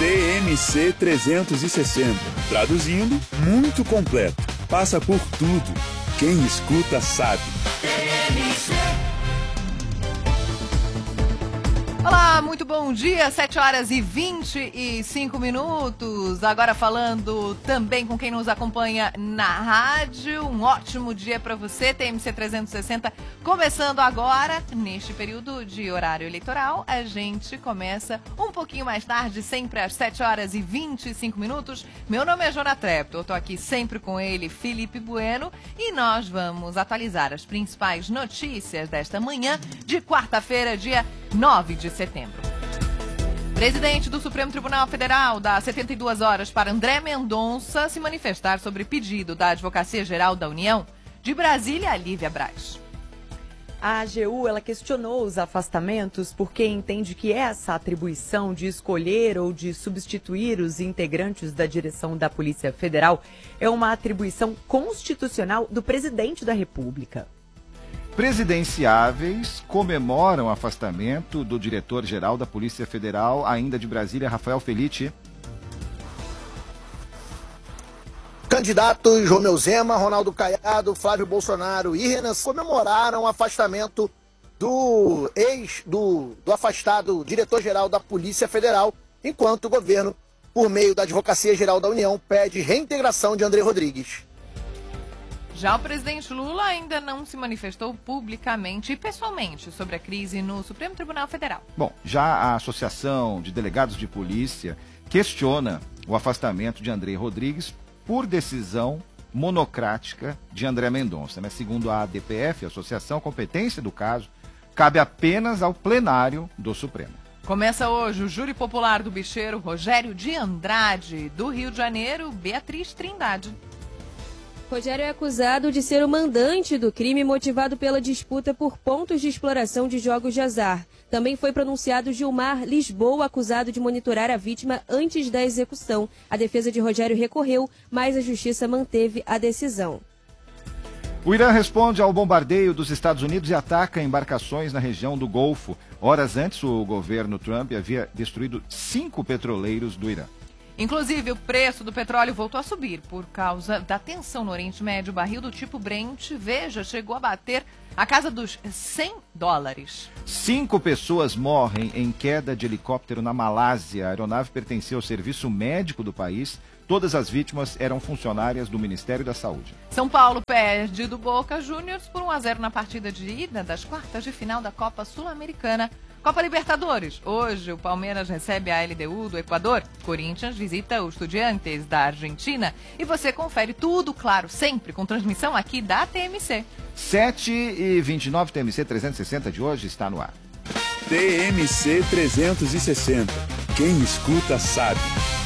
TMC 360. Traduzindo, muito completo. Passa por tudo. Quem escuta sabe. Olá, muito bom dia, 7h25. Agora falando também com quem nos acompanha na rádio. Um ótimo dia para você, TMC 360. Começando agora, neste período de horário eleitoral, a gente começa um pouquinho mais tarde, sempre às 7h25. Meu nome é Jona Trepto, eu tô aqui sempre com ele, Felipe Bueno, e nós vamos atualizar as principais notícias desta manhã de quarta-feira, dia 9 de setembro. Presidente do Supremo Tribunal Federal dá 72 horas para André Mendonça se manifestar sobre pedido da Advocacia Geral da União. De Brasília, Lívia Braz. A AGU ela questionou os afastamentos porque entende que essa atribuição de escolher ou de substituir os integrantes da direção da Polícia Federal é uma atribuição constitucional do presidente da República. Presidenciáveis comemoram o afastamento do diretor-geral da Polícia Federal, ainda de Brasília, Rafael Felitti. Candidatos Romeu Zema, Ronaldo Caiado, Flávio Bolsonaro e Renan comemoraram o afastamento do afastado diretor-geral da Polícia Federal, enquanto o governo, por meio da Advocacia Geral da União, pede reintegração de André Rodrigues. Já o presidente Lula ainda não se manifestou publicamente e pessoalmente sobre a crise no Supremo Tribunal Federal. Bom, já a Associação de Delegados de Polícia questiona o afastamento de André Rodrigues por decisão monocrática de André Mendonça, né? Segundo a ADPF, a associação, a competência do caso cabe apenas ao plenário do Supremo. Começa hoje o júri popular do bicheiro Rogério de Andrade, do Rio de Janeiro, Beatriz Trindade. Rogério é acusado de ser o mandante do crime motivado pela disputa por pontos de exploração de jogos de azar. Também foi pronunciado Gilmar Lisboa, acusado de monitorar a vítima antes da execução. A defesa de Rogério recorreu, mas a justiça manteve a decisão. O Irã responde ao bombardeio dos Estados Unidos e ataca embarcações na região do Golfo. Horas antes, o governo Trump havia destruído 5 petroleiros do Irã. Inclusive, o preço do petróleo voltou a subir por causa da tensão no Oriente Médio. O barril do tipo Brent, chegou a bater a casa dos $100. 5 pessoas morrem em queda de helicóptero na Malásia. A aeronave pertencia ao serviço médico do país. Todas as vítimas eram funcionárias do Ministério da Saúde. São Paulo perde do Boca Juniors por 1-0 na partida de ida das quartas de final da Copa Sul-Americana. Copa Libertadores. Hoje o Palmeiras recebe a LDU do Equador. Corinthians visita o Estudiantes da Argentina. E você confere tudo, claro, sempre com transmissão aqui da TMC. 7h29, TMC 360 de hoje está no ar. TMC 360. Quem escuta sabe.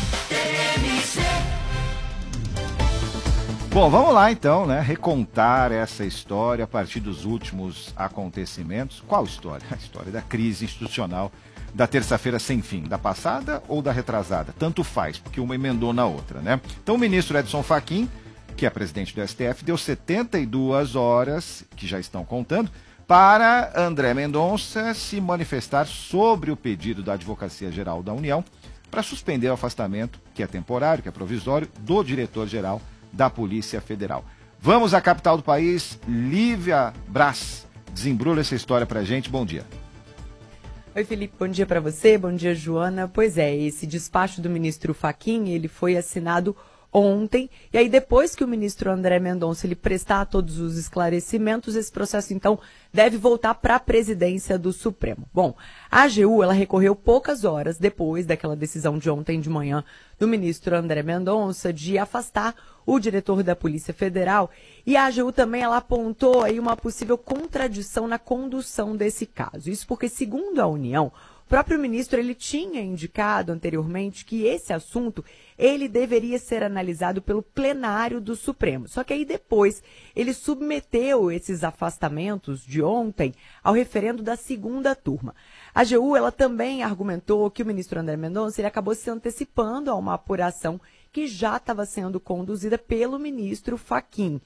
Bom, vamos lá então, né? Recontar essa história a partir dos últimos acontecimentos. Qual história? A história da crise institucional da terça-feira sem fim, da passada ou da retrasada? Tanto faz, porque uma emendou na outra, né? Então o ministro Edson Fachin, que é presidente do STF, deu 72 horas, que já estão contando, para André Mendonça se manifestar sobre o pedido da Advocacia Geral da União para suspender o afastamento, que é temporário, que é provisório, do diretor-geral da Polícia Federal. Vamos à capital do país, Lívia Braz. Desembrulha essa história pra gente. Bom dia. Oi, Felipe. Bom dia para você. Bom dia, Joana. Pois é, esse despacho do ministro Fachin, ele foi assinado ontem, e aí depois que o ministro André Mendonça ele prestar todos os esclarecimentos, esse processo então deve voltar para a presidência do Supremo. Bom, a AGU ela recorreu poucas horas depois daquela decisão de ontem de manhã do ministro André Mendonça de afastar o diretor da Polícia Federal, e a AGU também ela apontou aí uma possível contradição na condução desse caso. Isso porque, segundo a União, o próprio ministro ele tinha indicado anteriormente que esse assunto ele deveria ser analisado pelo plenário do Supremo. Só que aí depois ele submeteu esses afastamentos de ontem ao referendo da segunda turma. A AGU ela também argumentou que o ministro André Mendonça ele acabou se antecipando a uma apuração que já estava sendo conduzida pelo ministro Fachin.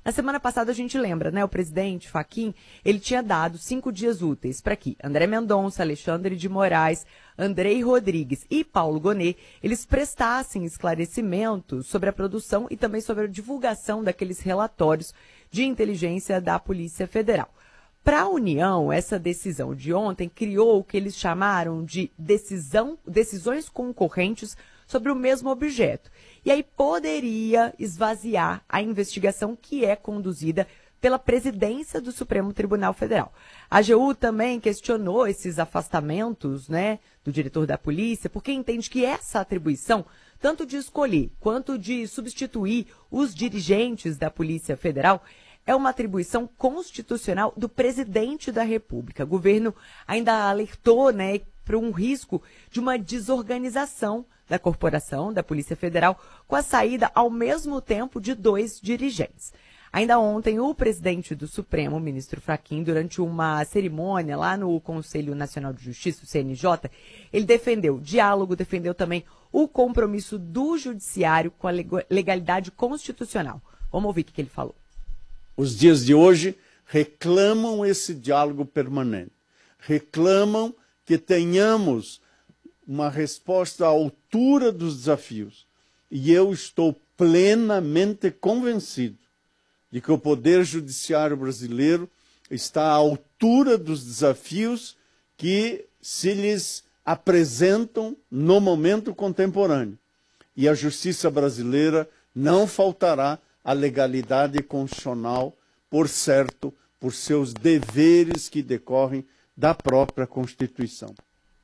Na semana passada, a gente lembra, né? O presidente Fachin, ele tinha dado 5 dias úteis para que André Mendonça, Alexandre de Moraes, Andrei Rodrigues e Paulo Gonet, eles prestassem esclarecimentos sobre a produção e também sobre a divulgação daqueles relatórios de inteligência da Polícia Federal. Para a União, essa decisão de ontem criou o que eles chamaram de decisões concorrentes sobre o mesmo objeto. E aí poderia esvaziar a investigação que é conduzida pela presidência do Supremo Tribunal Federal. A AGU também questionou esses afastamentos, né, do diretor da polícia, porque entende que essa atribuição, tanto de escolher quanto de substituir os dirigentes da Polícia Federal, é uma atribuição constitucional do presidente da República. O governo ainda alertou, né, para um risco de uma desorganização da corporação, da Polícia Federal, com a saída ao mesmo tempo de 2 dirigentes. Ainda ontem, o presidente do Supremo, o ministro Fachin, durante uma cerimônia lá no Conselho Nacional de Justiça, o CNJ, ele defendeu o diálogo, defendeu também o compromisso do judiciário com a legalidade constitucional. Vamos ouvir o que ele falou. Os dias de hoje reclamam esse diálogo permanente, reclamam que tenhamos uma resposta à altura dos desafios. E eu estou plenamente convencido de que o Poder Judiciário brasileiro está à altura dos desafios que se lhes apresentam no momento contemporâneo. E a justiça brasileira não faltará à legalidade constitucional, por certo, por seus deveres que decorrem da própria Constituição.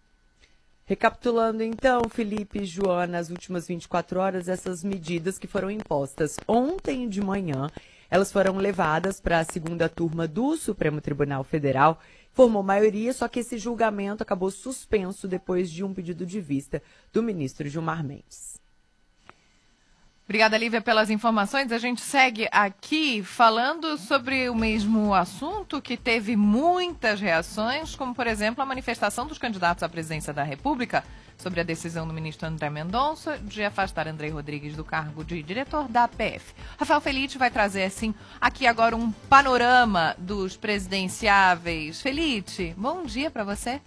Recapitulando então, Felipe e Joana, nas últimas 24 horas, essas medidas que foram impostas ontem de manhã, elas foram levadas para a segunda turma do Supremo Tribunal Federal, formou maioria, só que esse julgamento acabou suspenso depois de um pedido de vista do ministro Gilmar Mendes. Obrigada, Lívia, pelas informações. A gente segue aqui falando sobre o mesmo assunto que teve muitas reações, como, por exemplo, a manifestação dos candidatos à presidência da República sobre a decisão do ministro André Mendonça de afastar Andrei Rodrigues do cargo de diretor da PF. Rafael Felite vai trazer, assim, aqui agora um panorama dos presidenciáveis. Felite, bom dia para você.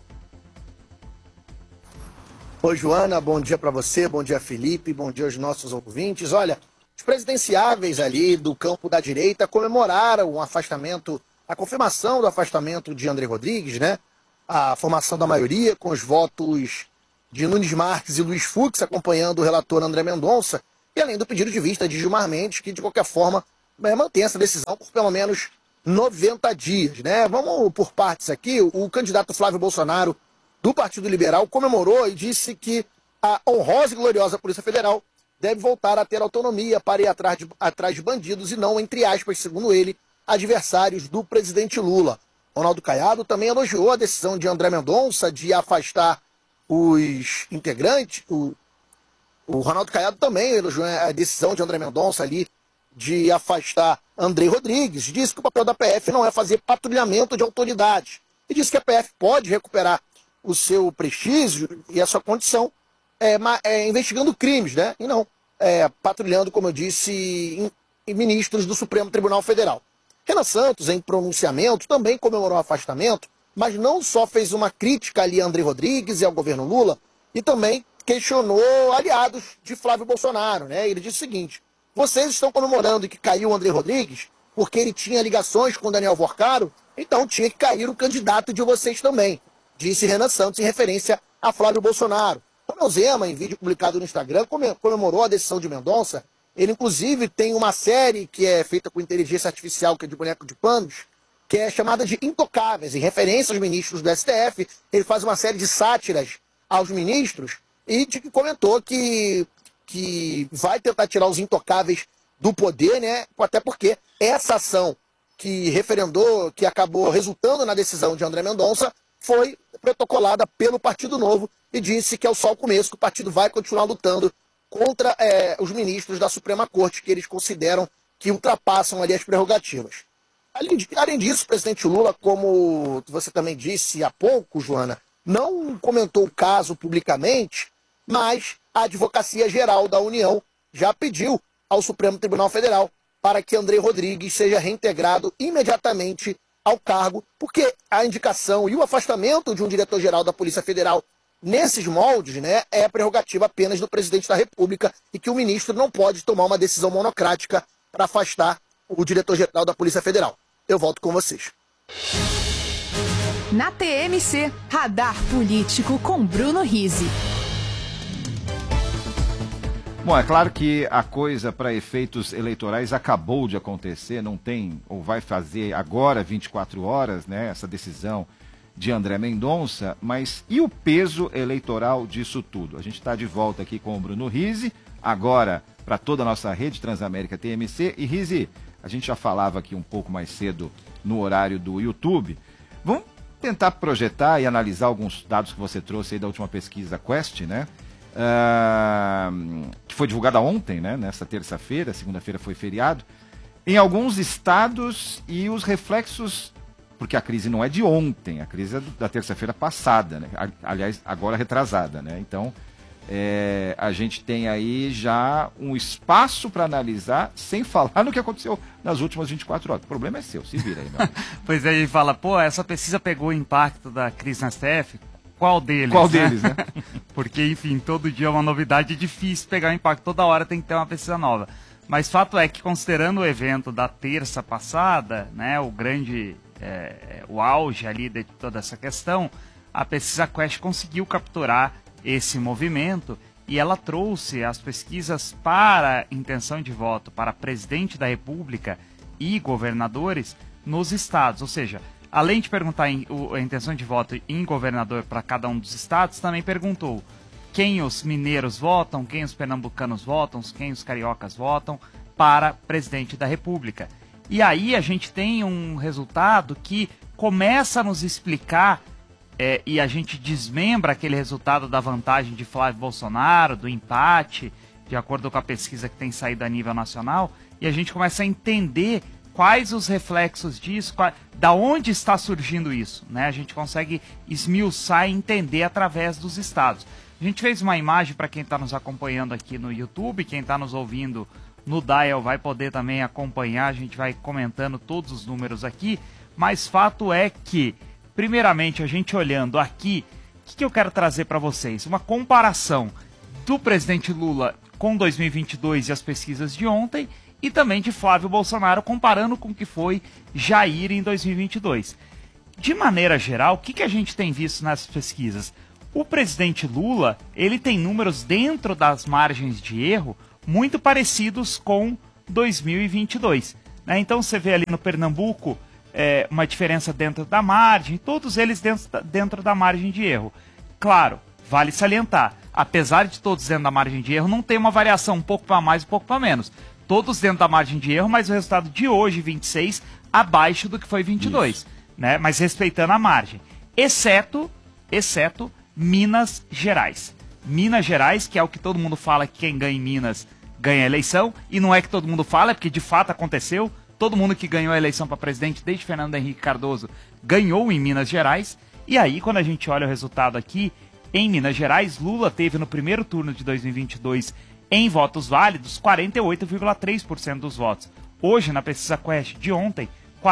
Oi, Joana, bom dia para você, bom dia, Felipe, bom dia aos nossos ouvintes. Olha, os presidenciáveis ali do campo da direita comemoraram o afastamento, a confirmação do afastamento de André Rodrigues, né? A formação da maioria com os votos de Nunes Marques e Luiz Fux acompanhando o relator André Mendonça, e além do pedido de vista de Gilmar Mendes, que de qualquer forma mantém essa decisão por pelo menos 90 dias, né? Vamos por partes aqui. O candidato Flávio Bolsonaro do Partido Liberal comemorou e disse que a honrosa e gloriosa Polícia Federal deve voltar a ter autonomia para ir atrás de bandidos e não, entre aspas, segundo ele, adversários do presidente Lula. Ronaldo Caiado também elogiou a decisão de André Mendonça de afastar os integrantes. O Ronaldo Caiado também elogiou a decisão de André Mendonça ali de afastar Andrei Rodrigues. Disse que o papel da PF não é fazer patrulhamento de autoridades. E disse que a PF pode recuperar o seu prestígio e a sua condição investigando crimes, né? E não patrulhando, como eu disse, em ministros do Supremo Tribunal Federal. Renan Santos, em pronunciamento, também comemorou o afastamento, mas não só fez uma crítica ali a André Rodrigues e ao governo Lula, e também questionou aliados de Flávio Bolsonaro, né? Ele disse o seguinte: vocês estão comemorando que caiu o André Rodrigues porque ele tinha ligações com Daniel Vorcaro, então tinha que cair o candidato de vocês também, disse Renan Santos em referência a Flávio Bolsonaro. Romeu Zema, em vídeo publicado no Instagram, comemorou a decisão de Mendonça. Ele, inclusive, tem uma série que é feita com inteligência artificial, que é de boneco de panos, que é chamada de Intocáveis, em referência aos ministros do STF. Ele faz uma série de sátiras aos ministros e comentou que vai tentar tirar os intocáveis do poder, né? Até porque essa ação que referendou, que acabou resultando na decisão de André Mendonça, foi protocolada pelo Partido Novo e disse que é só o começo, que o partido vai continuar lutando contra os ministros da Suprema Corte, que eles consideram que ultrapassam ali as prerrogativas. Além disso, o presidente Lula, como você também disse há pouco, Joana, não comentou o caso publicamente, mas a Advocacia Geral da União já pediu ao Supremo Tribunal Federal para que André Rodrigues seja reintegrado imediatamente ao cargo, porque a indicação e o afastamento de um diretor-geral da Polícia Federal nesses moldes, né, é prerrogativa apenas do presidente da República e que o ministro não pode tomar uma decisão monocrática para afastar o diretor-geral da Polícia Federal. Eu volto com vocês. Na TMC, Radar Político com Bruno Rizzi. Bom, é claro que a coisa para efeitos eleitorais acabou de acontecer, não tem, ou vai fazer agora 24 horas, né, essa decisão de André Mendonça, mas e o peso eleitoral disso tudo? A gente está de volta aqui com o Bruno Rizzi, agora para toda a nossa rede Transamérica TMC. E Rizzi, a gente já falava aqui um pouco mais cedo no horário do YouTube. Vamos tentar projetar e analisar alguns dados que você trouxe aí da última pesquisa Quest, né? Que foi divulgada ontem, né? Nessa terça-feira, segunda-feira foi feriado, em alguns estados e os reflexos, porque a crise não é de ontem, a crise é da terça-feira passada, né? Aliás, agora retrasada, né? Então, a gente tem aí já um espaço para analisar, sem falar no que aconteceu nas últimas 24 horas. O problema é seu, se vira aí, meu amigo. Pois é, a gente fala, essa pesquisa pegou o impacto da crise na STF. Qual deles? Qual deles, né? Porque, enfim, todo dia é uma novidade, é difícil pegar o impacto. Toda hora tem que ter uma pesquisa nova. Mas fato é que, considerando o evento da terça passada, né, o auge ali de toda essa questão, a pesquisa Quest conseguiu capturar esse movimento e ela trouxe as pesquisas para intenção de voto para presidente da República e governadores nos estados, ou seja, além de perguntar a intenção de voto em governador para cada um dos estados, também perguntou quem os mineiros votam, quem os pernambucanos votam, quem os cariocas votam para presidente da República. E aí a gente tem um resultado que começa a nos explicar, e a gente desmembra aquele resultado da vantagem de Flávio Bolsonaro, do empate, de acordo com a pesquisa que tem saído a nível nacional, e a gente começa a entender quais os reflexos disso, da onde está surgindo isso, né? A gente consegue esmiuçar e entender através dos estados. A gente fez uma imagem para quem está nos acompanhando aqui no YouTube, quem está nos ouvindo no Dial vai poder também acompanhar, a gente vai comentando todos os números aqui, mas fato é que, primeiramente, a gente olhando aqui, o que eu quero trazer para vocês? Uma comparação do presidente Lula com 2022 e as pesquisas de ontem, e também de Flávio Bolsonaro, comparando com o que foi Jair em 2022. De maneira geral, o que a gente tem visto nessas pesquisas? O presidente Lula, ele tem números dentro das margens de erro muito parecidos com 2022. Né? Então você vê ali no Pernambuco uma diferença dentro da margem, todos eles dentro da margem de erro. Claro, vale salientar, apesar de todos dentro da margem de erro, não tem uma variação um pouco para mais, um pouco para menos. Todos dentro da margem de erro, mas o resultado de hoje, 26, abaixo do que foi 22, né? Mas respeitando a margem. Exceto Minas Gerais. Minas Gerais, que é o que todo mundo fala que quem ganha em Minas ganha a eleição, e não é que todo mundo fala, é porque de fato aconteceu. Todo mundo que ganhou a eleição para presidente, desde Fernando Henrique Cardoso, ganhou em Minas Gerais. E aí, quando a gente olha o resultado aqui, em Minas Gerais, Lula teve no primeiro turno de 2022 em votos válidos, 48,3% dos votos. Hoje, na pesquisa Quest de ontem,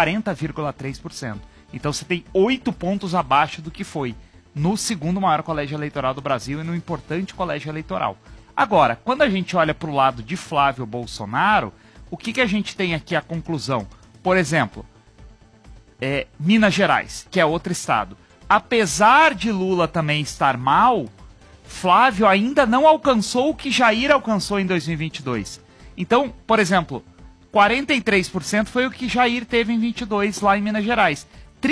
40,3%. Então você tem 8 pontos abaixo do que foi no segundo maior colégio eleitoral do Brasil e no importante colégio eleitoral. Agora, quando a gente olha para o lado de Flávio Bolsonaro, o que a gente tem aqui a conclusão? Por exemplo, Minas Gerais, que é outro estado. Apesar de Lula também estar mal, Flávio ainda não alcançou o que Jair alcançou em 2022. Então, por exemplo, 43% foi o que Jair teve em 22 lá em Minas Gerais.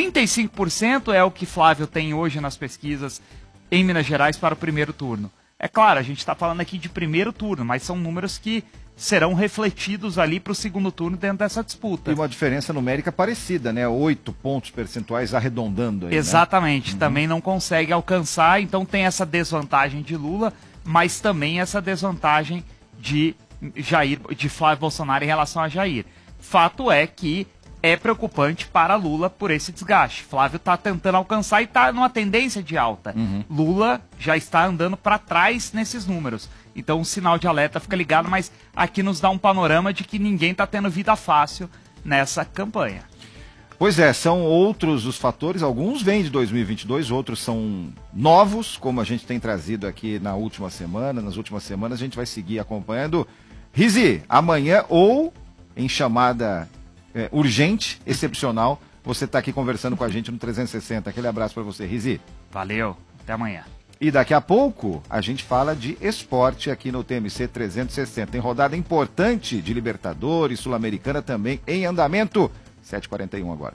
35% é o que Flávio tem hoje nas pesquisas em Minas Gerais para o primeiro turno. É claro, a gente está falando aqui de primeiro turno, mas são números que serão refletidos ali para o segundo turno dentro dessa disputa. E uma diferença numérica parecida, né? 8 pontos percentuais arredondando aí, exatamente, né? Também não consegue alcançar, então tem essa desvantagem de Lula, mas também essa desvantagem de Flávio Bolsonaro em relação a Jair. Fato é que é preocupante para Lula por esse desgaste. Flávio está tentando alcançar e está numa tendência de alta. Lula já está andando para trás nesses números. Então o sinal de alerta fica ligado, mas aqui nos dá um panorama de que ninguém está tendo vida fácil nessa campanha. Pois é, são outros os fatores, alguns vêm de 2022, outros são novos, como a gente tem trazido aqui nas últimas semanas a gente vai seguir acompanhando. Rizi, amanhã ou em chamada urgente, excepcional, você está aqui conversando com a gente no 360. Aquele abraço para você, Rizi. Valeu, até amanhã. E daqui a pouco a gente fala de esporte aqui no TMC 360. Tem rodada importante de Libertadores, Sul-Americana também em andamento. 7h41 agora.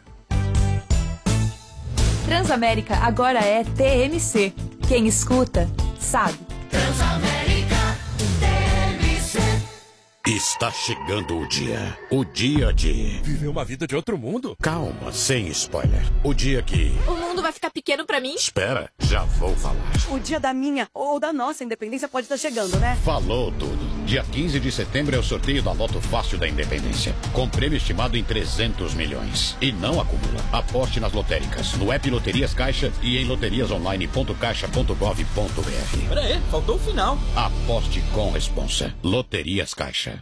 Transamérica agora é TMC. Quem escuta, sabe. Transamérica TMC. Está chegando o dia de... viver uma vida de outro mundo? Calma, sem spoiler. O dia que... o mundo vai ficar pequeno pra mim? Espera, já vou falar. O dia da minha ou da nossa independência pode estar chegando, né? Falou tudo. Dia 15 de setembro é o sorteio da Loto Fácil da Independência, com prêmio estimado em 300 milhões. E não acumula. Aposte nas lotéricas, no app Loterias Caixa e em loteriasonline.caixa.gov.br. Peraí, faltou o final. Aposte com responsa. Loterias Caixa.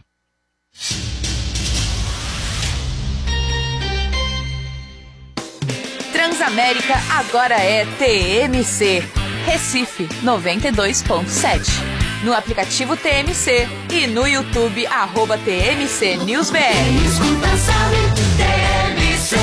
Transamérica agora é TMC. Recife 92.7. No aplicativo TMC e no YouTube @TMC NewsBR. Escuta, sabe, TMC.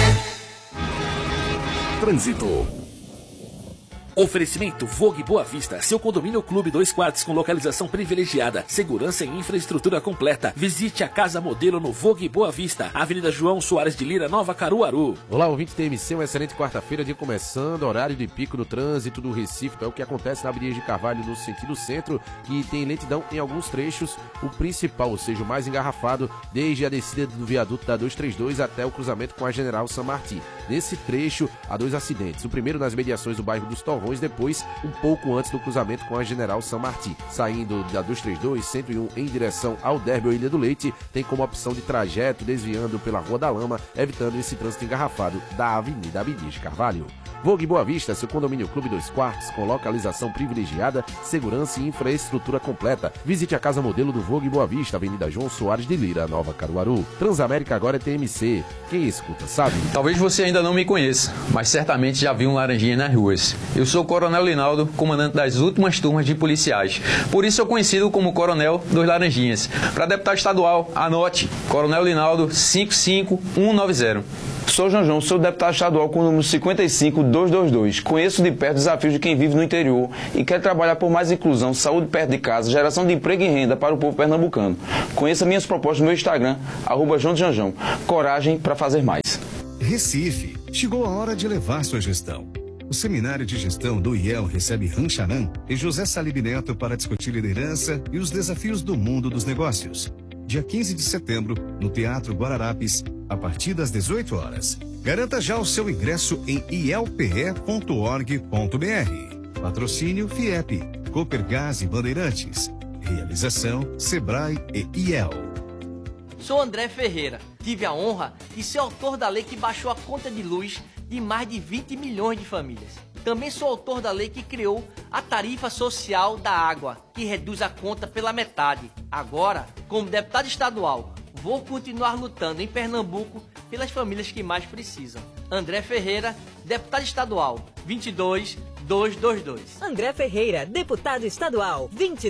Trânsito. Oferecimento Vogue Boa Vista, seu condomínio clube 2 quartos com localização privilegiada, segurança e infraestrutura completa. Visite a casa modelo no Vogue Boa Vista, Avenida João Soares de Lira, Nova Caruaru. Olá, ouvinte TMC, uma excelente quarta-feira, dia começando, horário de pico no trânsito do Recife, é o que acontece na Avenida de Carvalho no sentido centro, que tem lentidão em alguns trechos, o principal, ou seja, o mais engarrafado, desde a descida do viaduto da 232 até o cruzamento com a General San Martín. Nesse trecho, há 2 acidentes, o primeiro nas mediações do bairro dos Torrões, depois um pouco antes do cruzamento com a General San Martín. Saindo da 232, 101 em direção ao Derby ou Ilha do Leite, tem como opção de trajeto desviando pela Rua da Lama, evitando esse trânsito engarrafado da Avenida Abdias de Carvalho. Vogue Boa Vista, seu condomínio clube 2 quartos, com localização privilegiada, segurança e infraestrutura completa. Visite a casa modelo do Vogue Boa Vista, Avenida João Soares de Lira, Nova Caruaru. Transamérica agora é TMC. Quem escuta, sabe? Talvez você ainda não me conheça, mas certamente já viu um laranjinha nas ruas. Eu sou o Coronel Linaldo, comandante das últimas turmas de policiais. Por isso sou conhecido como Coronel dos Laranjinhas. Para deputado estadual, anote, Coronel Linaldo 55190. Sou João, sou deputado estadual com o número 55222. Conheço de perto os desafios de quem vive no interior e quer trabalhar por mais inclusão, saúde perto de casa, geração de emprego e renda para o povo pernambucano. Conheça minhas propostas no meu Instagram, @JoãoJanjão. Coragem para fazer mais. Recife, chegou a hora de levar sua gestão. O Seminário de Gestão do IEL recebe Rancharan e José Salib Neto para discutir liderança e os desafios do mundo dos negócios. Dia 15 de setembro, no Teatro Guararapes, a partir das 18 horas. Garanta já o seu ingresso em ielpe.org.br. Patrocínio FIEP, Copergás e Bandeirantes. Realização Sebrae e IEL. Sou André Ferreira. Tive a honra de ser autor da lei que baixou a conta de luz de mais de 20 milhões de famílias. Também sou autor da lei que criou a tarifa social da água, que reduz a conta pela metade. Agora, como deputado estadual, vou continuar lutando em Pernambuco pelas famílias que mais precisam. André Ferreira, deputado estadual, 22222. André Ferreira, deputado estadual,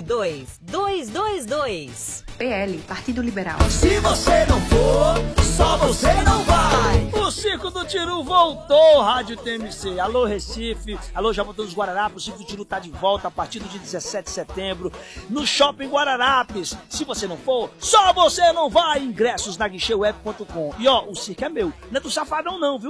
22222. PL, Partido Liberal. Se você não for, só você não vai. O Circo do Tiru voltou, Rádio TMC. Alô, Recife. Alô, Jaboatão dos Guararapes. O Circo do Tiru tá de volta a partir do dia 17 de setembro no Shopping Guararapes. Se você não for, só você não vai. Ingressos na guicheuweb.com. E ó, o circo é meu. Não é do Safadão não, viu?